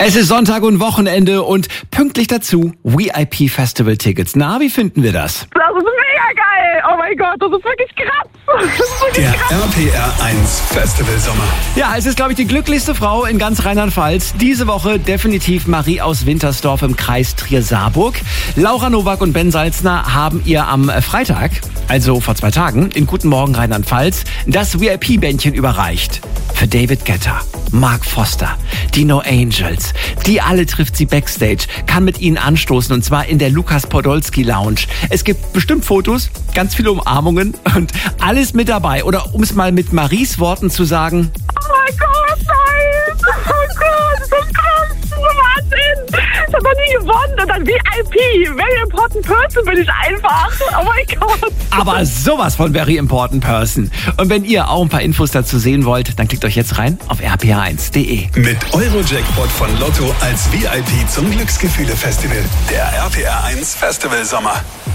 Es ist Sonntag und Wochenende und pünktlich dazu VIP-Festival-Tickets. Na, wie finden wir das? Das ist mega geil. Oh mein Gott, das ist wirklich krass. Der RPR 1 Festival Sommer. Ja, es ist, glaube ich, die glücklichste Frau in ganz Rheinland-Pfalz. Diese Woche definitiv Marie aus Wintersdorf im Kreis Trier-Saarburg. Laura Nowak und Ben Salzner haben ihr am Freitag, also vor 2 Tagen, in Guten Morgen Rheinland-Pfalz, das VIP-Bändchen überreicht. Für David Guetta, Mark Foster, die No Angels. Die alle trifft sie backstage, kann mit ihnen anstoßen und zwar in der Lukas Podolski Lounge. Es gibt bestimmt Fotos, ganz viele Umarmungen und alles mit dabei. Oder um es mal mit Maries Worten zu sagen: Oh mein Gott, nein. Oh Gott, das ist krass. Wahnsinn. Ich habe noch nie gewonnen. Und dann VIP. Very important person bin ich einfach. Oh mein Gott. Aber sowas von Very Important Person. Und wenn ihr auch ein paar Infos dazu sehen wollt, dann klickt euch jetzt rein auf rpr1.de. Mit Eurojackpot von Lotto als VIP zum Glücksgefühle-Festival. Der RPR 1 Festival Sommer.